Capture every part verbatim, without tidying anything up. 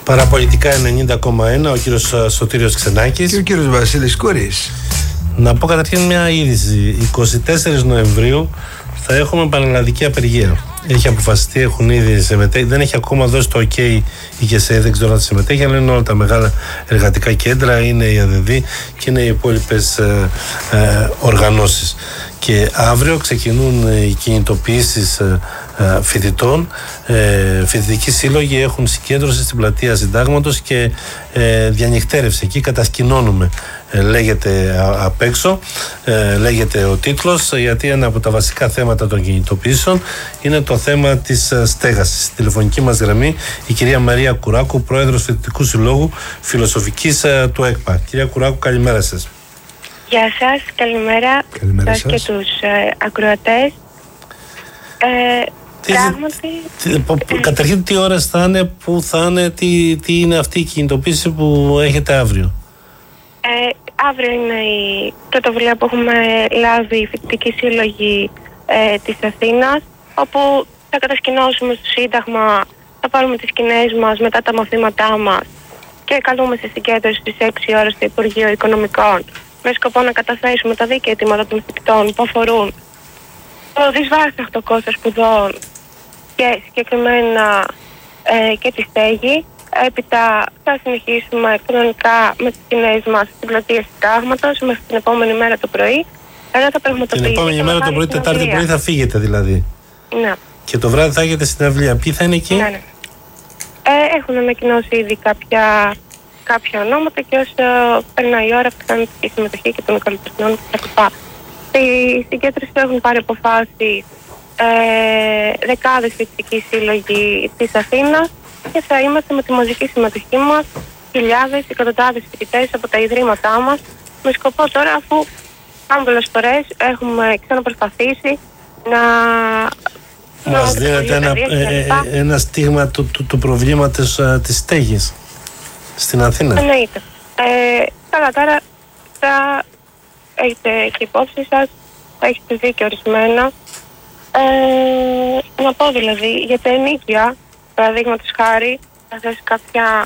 Παραπολιτικά ενενήντα κόμμα ένα, ο κύριος Σωτήριος Ξενάκης και ο κύριος Βασίλης Κούρης. Να πω καταρχήν μια είδηση. εικοστή τέταρτη Νοεμβρίου θα έχουμε πανελλαδική απεργία. Έχει αποφασιστεί, έχουν ήδη συμμετέχει. Δεν έχει ακόμα δώσει το OK η ΓΕΣΕ, δεν ξέρω αν θα συμμετέχει, αλλά είναι όλα τα μεγάλα εργατικά κέντρα, είναι η ΑΔΔ και είναι οι υπόλοιπες ε, ε, οργανώσεις. Και αύριο ξεκινούν οι κινητοποιήσεις ε, ε, φοιτητών. Ε, φοιτητικοί σύλλογοι έχουν συγκέντρωση στην πλατεία Συντάγματος και ε, διανυκτέρευση. Εκεί κατασκηνώνουμε, ε, λέγεται α, απ' έξω, ε, λέγεται ο τίτλος, γιατί ένα από τα βασικά θέματα των κινητοποιήσεων είναι το θέμα της ε, στέγασης. Στη τηλεφωνική μας γραμμή η κυρία Μαρία Κουράκου, πρόεδρος Φοιτητικού Συλλόγου Φιλοσοφικής ε, του ΕΚΠΑ. Κυρία Κουράκου, καλημέρα σας. Γεια σας, καλημέρα, καλημέρα σας και τους ε, ακροατές. Ε, τι, πράγματι... Τι, πο, πο, καταρχήν τι ώρες θα είναι, πού θα είναι, τι, τι είναι αυτή η κινητοποίηση που έχετε αύριο? Ε, αύριο είναι η πρωτοβουλία που έχουμε λάβει η Φοιτητική Σύλλογη ε, της Αθήνας, όπου θα κατασκηνώσουμε στο Σύνταγμα, θα πάρουμε τις σκηνές μας μετά τα μαθήματά μας και καλούμε σε συγκέντρωση στις έξι ώρες στο Υπουργείο Οικονομικών, με σκοπό να καταθέσουμε τα δίκαια αιτήματα των φοιτητών που αφορούν το δυσβάσταχτο κόστος σπουδών και συγκεκριμένα ε, και τη στέγη. Έπειτα θα συνεχίσουμε κανονικά με τις σκηνές μας στην πλατεία Συντάγματος μέχρι την επόμενη μέρα το πρωί. Εδώ θα πραγματοποιήσουμε. Την επόμενη μέρα το πρωί, Τετάρτη πρωί, θα φύγετε δηλαδή? Ναι. Και το βράδυ θα έχετε συναυλία. Ποιοι θα είναι εκεί? Ναι, ναι. Ε, έχουν ανακοινώσει ήδη κάποια, κάποια ονόματα και όσο περνάει η ώρα αυξάνεται η συμμετοχή και των καλλιτεχνών κτλ. Στη συγκέντρωση έχουν πάρει αποφάσεις ε, δεκάδες φοιτητικοί σύλλογοι της Αθήνας και θα είμαστε με τη μαζική συμμετοχή μας χιλιάδες, εκατοντάδες φοιτητές από τα ιδρύματά μας, με σκοπό τώρα, αφού άμπολες φορές έχουμε ξαναπροσπαθήσει να... Μας δίνετε ένα, ε, ε, ένα στίγμα του, του, του προβλήματος ε, της στέγης στην Αθήνα. Εννοείται. Ε, καλά, τώρα θα έχετε και υπόψη σας, θα έχετε δίκιο ορισμένα. Ε, να πω δηλαδή, για τα ενίκια, παραδείγματος χάρη, θα θέσει κάποια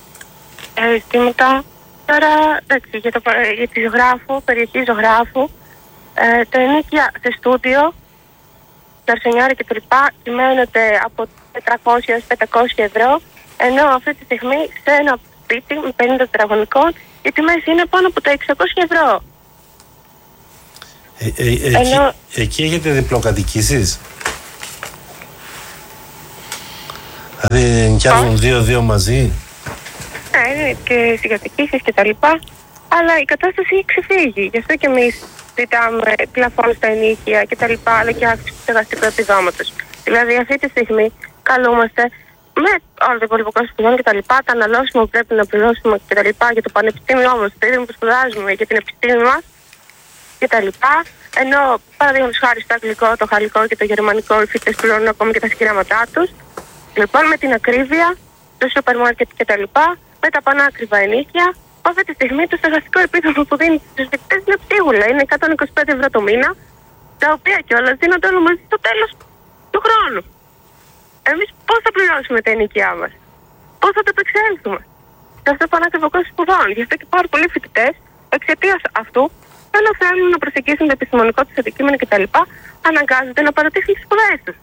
αισθήματα. Τώρα, εντάξει, για, το, για τη ζωγράφου, περιοχή ζωγράφου, ε, τα ενίκια σε στούντιο, τα αρσενιάρια και τα λοιπά, κυμαίνονται από τετρακόσια έως πεντακόσια ευρώ, ενώ αυτή τη στιγμή σε ένα σπίτι με πενήντα τετραγωνικών οι τιμές είναι πάνω από τα εξακόσια ευρώ. Ε, ε, ε, ενώ... εκεί, εκεί έχετε διπλοκατοικήσεις? Δηλαδή νοικιάζουν δύο-δύο μαζί? Ναι, είναι και συγκατοικήσεις και τα λοιπά, αλλά η κατάσταση έχει ξεφύγει. Γι' αυτό και εμείς ζητάμε πλαφόν στα ενίκια και τα λοιπά, αλλά και αύξηση του στεγαστικού επιδόματος. Δηλαδή αυτή τη στιγμή καλούμαστε με όλο το υπόλοιπο κόστος σπουδών και τα λοιπά, τα αναλώσιμα που πρέπει να πληρώσουμε και τα λοιπά για το πανεπιστήμιό μας, το ίδιο που σπουδάζουμε για την επιστήμη μας και τα λοιπά. Ενώ παραδείγματος χάρη στο αγγλικό, το γαλλικό και το γερμανικό οι φοιτητές πληρώνουν ακόμη και τα σχήματά τους. Λοιπόν, με την ακρίβεια, το σούπερ μάρκετ και τα λοιπά, με τα πανάκριβα ενίκια, αυτή τη στιγμή το στεγαστικό επίδομα που δίνει στους φοιτητές είναι ψίγουλα. Είναι εκατόν είκοσι πέντε ευρώ το μήνα, τα οποία κιόλας δίνονται όλο μαζί στο τέλος του χρόνου. Εμείς πώς θα πληρώσουμε τα ενοικιά μας, πώς θα το επεξέλθουμε σε αυτό το πανάκριβο κόστος σπουδών? Γι' αυτό και πάρα πολλοί φοιτητές εξαιτίας αυτού, ενώ θέλουν να προσεγγίσουν το επιστημονικό τους αντικείμενο κτλ., αναγκάζονται να παρατήσουν τις σπουδές τους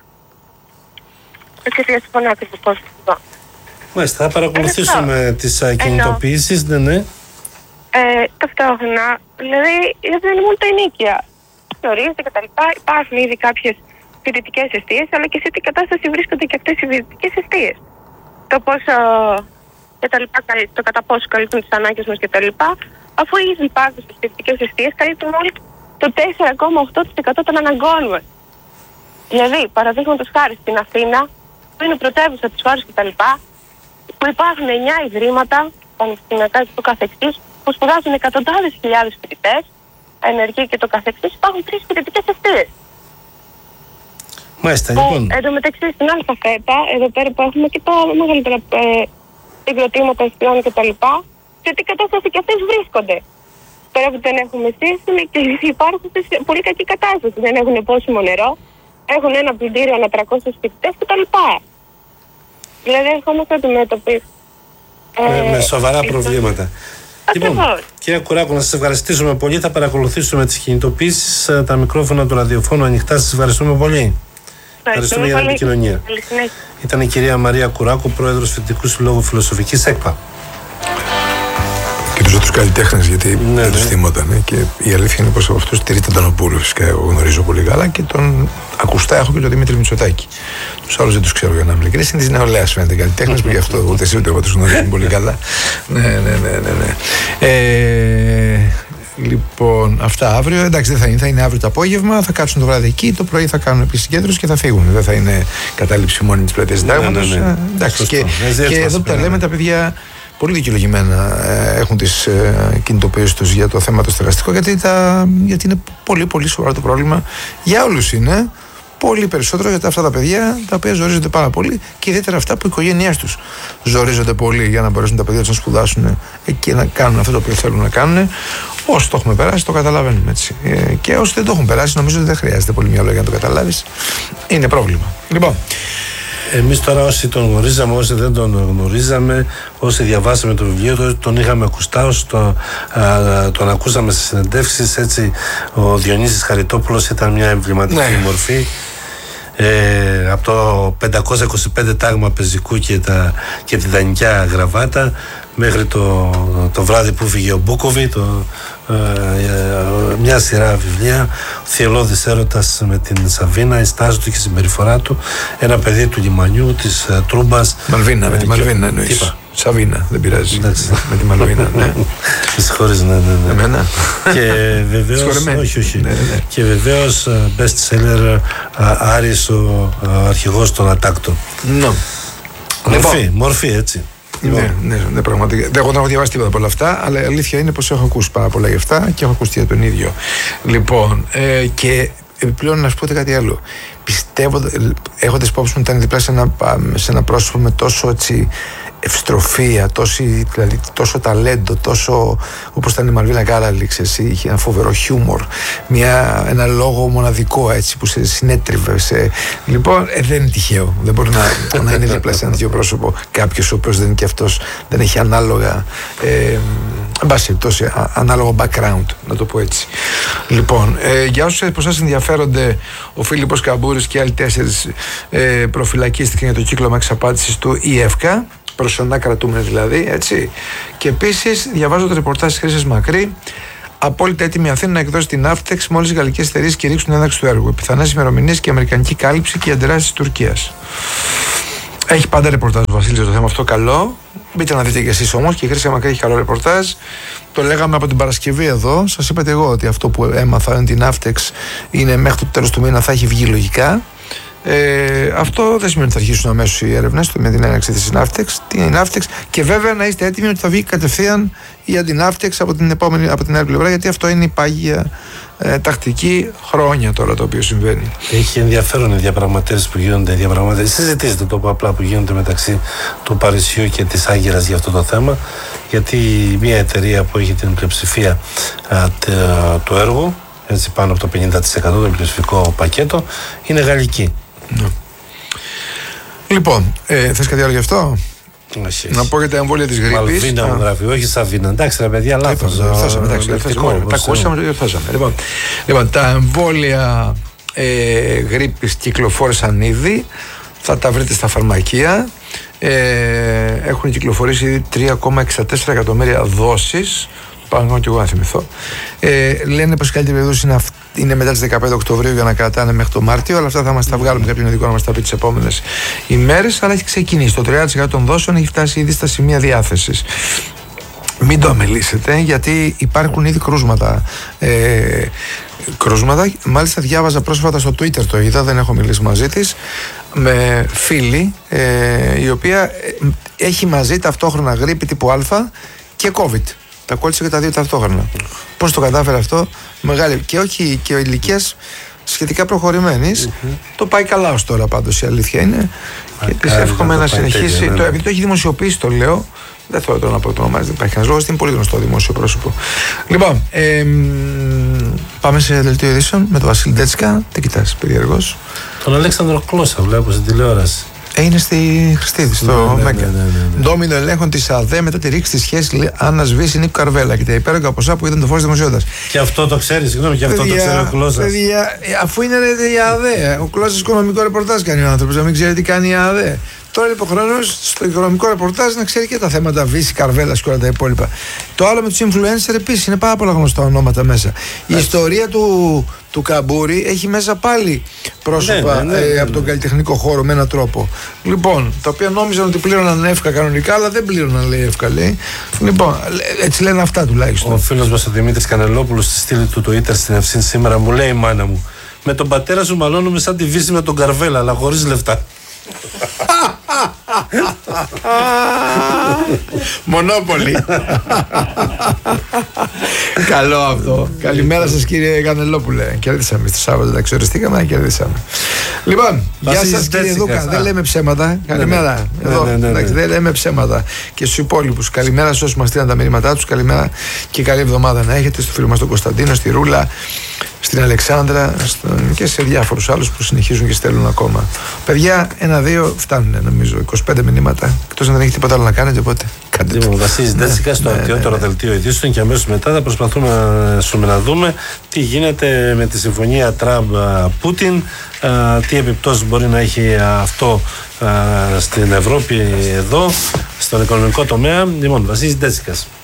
εξαιτίας του πανάκριβου κόστος σπουδών. Μάλιστα, θα παρακολουθήσουμε τις κινητοποιήσεις, ναι, ναι. Ε, ταυτόχρονα, δηλαδή, δεν είναι μόνο τα ενίκια. Γνωρίζετε και τα λοιπά, υπάρχουν ήδη κάποιες φοιτητικές εστίες, αλλά και σε τι κατάσταση βρίσκονται και αυτές οι φοιτητικές εστίες. Το πόσο και τα λοιπά, το κατά πόσο καλύπτουν τις ανάγκες μας και τα λοιπά, αφού ήδη υπάρχουν στις φοιτητικές εστίες, καλύπτουν όλοι το τέσσερα κόμμα οκτώ τοις εκατό των αναγκών μας. Δηλαδή, παραδείγματος χάρη στην Αθήνα, που είναι πρωτεύουσα της χώρας κτλ., που υπάρχουν εννιά ιδρύματα, πανεπιστημιακά και το καθεξής, που σπουδάζουν εκατοντάδες χιλιάδες φοιτητές, ενεργοί και το καθεξής, υπάρχουν τρεις φοιτητικές εστίες. Μάλιστα, λοιπόν. Εν τω μεταξύ στην ΑΦΕΤΑ, εδώ πέρα που έχουμε και τα μεγαλύτερα ε, συγκροτήματα εστιών κτλ., σε τι κατάσταση και αυτές βρίσκονται. Τώρα που δεν έχουμε σύστημα και υπάρχουν σε πολύ κακή κατάσταση. Δεν έχουν πόσιμο νερό, έχουν ένα πλυντήριο ανά τριακόσιους φοιτητές κτλ. Δηλαδή, ερχόμαστε αντιμέτωποι με, με σοβαρά ε, προβλήματα. Λοιπόν, κύριε Κουράκου, να σας ευχαριστήσουμε πολύ. Θα παρακολουθήσουμε τις κινητοποιήσεις. Τα μικρόφωνα του ραδιοφώνου ανοιχτά. Σας ευχαριστούμε πολύ. Ευχαριστούμε για την επικοινωνία. Ήταν η κυρία Μαρία Κουράκου, πρόεδρος Φοιτητικού Συλλόγου Φιλοσοφικής ΕΚΠΑ. Και τους otros καλλιτέχνες, γιατί ναι, δεν τους ναι. θυμόταν. Και η αλήθεια είναι πως από αυτούς τη Ρίτα Ντανοπούλου, φυσικά εγώ γνωρίζω πολύ καλά, και τον ακουστά έχω και τον Δημήτρη Μητσοτάκη. Τους άλλους δεν τους ξέρω για να είμαι ειλικρινής. Είναι της νεολαίας φαίνεται καλλιτέχνες, που γι' αυτό ούτε εσύ ούτε εγώ τους γνωρίζουμε πολύ καλά. Ναι, ναι, ναι, ναι. ναι. Ε, λοιπόν, αυτά αύριο. Εντάξει, δεν θα είναι, θα είναι αύριο το απόγευμα. Θα κάτσουν το βράδυ εκεί. Το πρωί θα κάνουν επίσης συγκέντρωση και θα φύγουν. Δεν θα είναι κατάληψη μόνη της πλατείας Συντάγματος. Ναι, ναι, ναι. Εντάξει, και, και εδώ που τα λέμε, τα παιδιά πολύ δικαιολογημένα ε, έχουν τις ε, κινητοποιήσεις τους για το θέμα το στεγαστικό, γιατί, τα, γιατί είναι πολύ πολύ σοβαρό το πρόβλημα. Για όλους είναι. Πολύ περισσότερο για αυτά τα παιδιά τα οποία ζορίζονται πάρα πολύ, και ιδιαίτερα αυτά που οι οικογένειές τους ζορίζονται πολύ για να μπορέσουν τα παιδιά τους να σπουδάσουν και να κάνουν αυτό το οποίο θέλουν να κάνουν. Όσοι το έχουμε περάσει, το καταλαβαίνουμε έτσι. Ε, και όσοι δεν το έχουν περάσει, νομίζω ότι δεν χρειάζεται πολύ μυαλό για να το καταλάβεις. Είναι πρόβλημα. Λοιπόν. Εμείς τώρα, όσοι τον γνωρίζαμε, όσοι δεν τον γνωρίζαμε, όσοι διαβάσαμε το βιβλίο του, τον είχαμε ακουστά, όσοι τον, α, τον ακούσαμε στις συνεντεύξεις, έτσι. Ο Διονύσης Χαριτόπουλος ήταν μια εμβληματική ναι. μορφή. Ε, από το πεντακόσια είκοσι πέντε τάγμα πεζικού και, τα, και τη δανεικιά γραβάτα, μέχρι το, το βράδυ που φύγε ο Μπούκοβι, το, ε, μια σειρά βιβλία, ο Θυελλώδης έρωτας με την Σαβίνα, η στάση του και η συμπεριφορά του, ένα παιδί του λιμανιού, της uh, Τρούμπας. Μαλβίνα, με τη Μαλβίνα εννοείς. Σαβίνα, δεν πειράζει. Με τη Μαλβίνα, ναι. Με συγχωρείς, ναι, ναι, ναι. Εμένα. Και βεβαίως, όχι, όχι. Ναι, ναι. Και βεβαίως best seller Άρης, ο αρχηγός των Ατάκτων. Ναι. Μορφή, λοιπόν. μορφή, έτσι. Ναι, ναι, ναι, πραγματικά. Δεν έχω διαβάσει τίποτα από όλα αυτά, αλλά η αλήθεια είναι πως έχω ακούσει πάρα πολλά γι' αυτά και έχω ακούσει για τον ίδιο. Λοιπόν, ε, και επιπλέον να σου πω κάτι άλλο. Πιστεύω, έχοντας υπόψη μου, ήταν διπλά σε ένα, σε ένα πρόσωπο με τόσο έτσι ευστροφία, τόσο, δηλαδή, τόσο ταλέντο, τόσο, όπως ήταν η Μαλβίνα Γκάλαλιξ, είχε ένα φοβερό χιούμορ, μια, ένα λόγο μοναδικό έτσι που σε συνέτριβε. Σε... Λοιπόν, ε, δεν είναι τυχαίο. Δεν μπορεί να, να είναι δίπλα σε ένα τέτοιο πρόσωπο κάποιος ο οποίος δεν είναι και αυτός, δεν έχει ανάλογα. Ε, Εν πάση περιπτώσει, ανάλογο background, να το πω έτσι. Λοιπόν, ε, για όσους από εσάς ενδιαφέρονται, ο Φίλιππος Καμπούρης και άλλοι τέσσερις ε, προφυλακίστηκαν για το κύκλωμα εξαπάτησης του ΙΕΦΚΑ, προσωρινά κρατούμενοι δηλαδή, έτσι. Και επίσης, διαβάζω το ρεπορτάζ της Χρύσης Μακρύ. Απόλυτα έτοιμη Αθήνα να εκδώσει την Ναύτεξ μόλις οι γαλλικές εταιρείες κηρύξουν την ένταξη του έργου. Πιθανές ημερομηνίες και αμερικανική κάλυψη και οι αντιδράσεις της Τουρκίας. Έχει πάντα ρεπορτάζ ο Βασίλης για το θέμα αυτό, καλό. Μπείτε να δείτε κι εσείς όμως, και η Χρύση Μακρύ έχει καλό ρεπορτάζ. Το λέγαμε από την Παρασκευή εδώ. Σας είπατε εγώ ότι αυτό που έμαθα είναι την Ναύτεξ είναι μέχρι το τέλος του μήνα θα έχει βγει λογικά. Ε, αυτό δεν σημαίνει ότι θα αρχίσουν αμέσως οι έρευνες με την έναρξη της Ναύτεξ. Τι είναι η Ναύτεξ, και βέβαια να είστε έτοιμοι ότι θα βγει κατευθείαν η αντιναύτεξ από την επόμενη, από την άλλη πλευρά, γιατί αυτό είναι η πάγια ε, τακτική χρόνια τώρα το οποίο συμβαίνει. Έχει ενδιαφέρον οι διαπραγματεύσεις που γίνονται, διαπραγματεύσεις. Συζητήστε το πω απλά που γίνονται μεταξύ του Παρισιού και της Άγκυρας για αυτό το θέμα, γιατί μια εταιρεία που έχει την πλειοψηφία α, του έργου, έτσι πάνω από το πενήντα τοις εκατό το πλειοψηφικό πακέτο, είναι γαλλική. Ναι. Λοιπόν, ε, θες κάτι άλλο γι' αυτό? Όχι, να πω για τα εμβόλια της γρίπης. Μαλβίνα μου γράφει, όχι Σαβίνα. Εντάξει ρε παιδιά, λάθος. Διορθώσαμε, εντάξει, τα ακούσαμε, το διορθώσαμε. Λοιπόν, λοιπόν, τα εμβόλια ε, γρίπης κυκλοφόρησαν ήδη. Θα τα βρείτε στα φαρμακεία. Ε, έχουν κυκλοφορήσει ήδη τρία κόμμα εξήντα τέσσερα εκατομμύρια δόσεις. Πάνω και εγώ να θυμηθώ. Ε, λένε πως η καλύτερη περίοδος είναι, είναι μετά τις δεκαπέντε Οκτωβρίου για να κρατάνε μέχρι το Μάρτιο. Αλλά αυτά θα μας τα βγάλουμε κάποιον ειδικό να μας τα πει τις επόμενες ημέρες. Αλλά έχει ξεκινήσει. Το τριάντα τοις εκατό των δόσεων έχει φτάσει ήδη στα σημεία διάθεσης. Μην το αμελήσετε, γιατί υπάρχουν ήδη κρούσματα. Ε, κρούσματα. Μάλιστα διάβαζα πρόσφατα στο Twitter, το είδα, δεν έχω μιλήσει μαζί της, με φίλη ε, η οποία έχει μαζί ταυτόχρονα γρίπη τύπου Α και COVID. Τα κόλλησε και τα δύο ταυτόχρονα. Πώς το κατάφερε αυτό? Μεγάλη. Και όχι και ο ηλικίας σχετικά προχωρημένης. Mm-hmm. Το πάει καλά ως τώρα πάντως, η αλήθεια είναι. Μα και της εύχομαι να συνεχίσει. Τέλεια, ναι. Το, επειδή το έχει δημοσιοποιήσει, το λέω. Δεν θέλω τώρα να πω το όνομά, δεν υπάρχει κανένας λόγος. Είναι πολύ γνωστό δημόσιο πρόσωπο. Λοιπόν, ε, πάμε σε δελτίο ειδήσεων με τον Βασίλη Ντέτσικα. Τι κοιτάς, περίεργος? Τον Αλέξανδρο Κλώσσα βλέπω στην τηλεόραση. Είναι στη Χριστίδη, στο Ναι, ναι, Μέγκα. ναι, ναι, ναι, ναι. Ντόμινο ελέγχων τη ΑΔΕ μετά τη ρήξη τη σχέση Άννα Βύση Νίκου Καρβέλα και τα υπέρογκα ποσά που ήταν το φως δημοσιότητας. Και αυτό το ξέρει, συγγνώμη, και αυτό το ξέρει ο Κλώσας. Παιδιά, αφού είναι ρε, η ΑΔΕ, ο Κλώσας οικονομικό ρεπορτάζ κάνει ο άνθρωπος, να μην ξέρει τι κάνει η ΑΔΕ. Τώρα είναι υποχρεωμένος στο οικονομικό ρεπορτάζ να ξέρει και τα θέματα Βύση, Καρβέλας και όλα τα υπόλοιπα. Το άλλο με τους influencer επίσης είναι πάρα πολλά γνωστά ονόματα μέσα. Η ιστορία του, του Καμπούρη έχει μέσα πάλι πρόσωπα ναι, ναι, ναι, ναι. Ε, από τον καλλιτεχνικό χώρο με έναν τρόπο. Λοιπόν, τα οποία νόμιζαν ότι πλήρωναν εύκα κανονικά, αλλά δεν πλήρωναν, λέει, εύκα, λέει. Λοιπόν, έτσι λένε αυτά τουλάχιστον. Ο φίλος μας ο Δημήτρης Κανελόπουλος στη στήλη του Twitter στην Ευσύν σήμερα μου λέει: η μάνα μου, με τον πατέρα σου μαλώνουμε σαν τη Βύση με τον Καρβέλα, αλλά χωρίς λεφτά. Μονόπολη. Καλό αυτό. Καλημέρα σας, κύριε Κανελόπουλε. Κερδίσαμε στο Σάββατο, τα εξοριστήκαμε, κερδίσαμε. Λοιπόν, γεια σας, κύριε Δούκα. Δεν λέμε ψέματα. Καλημέρα. Εδώ, εντάξει, δεν λέμε ψέματα. Και στους υπόλοιπους, καλημέρα σε όσους μας στείλαν τα μηνύματά τους. Καλημέρα και καλή εβδομάδα να έχετε. Στο φίλο μας τον Κωνσταντίνο, στη Ρούλα, στην Αλεξάνδρα στον... και σε διάφορους άλλους που συνεχίζουν και στέλνουν ακόμα. Παιδιά, ένα-δύο φτάνουν νομίζω. είκοσι πέντε μηνύματα. Εκτός αν δεν έχει τίποτα άλλο να κάνετε, οπότε κάντε το. Βασίλης Ντέτσικα στο αρχαιότερο δελτίο ειδήσεων και αμέσως μετά θα προσπαθούμε να, να δούμε τι γίνεται με τη συμφωνία Τραμπ-Πούτιν, τι επιπτώσεις μπορεί να έχει αυτό στην Ευρώπη εδώ, στον οικονομικό τομέα. Λοιπόν, Βασίλης Ντέτσικας.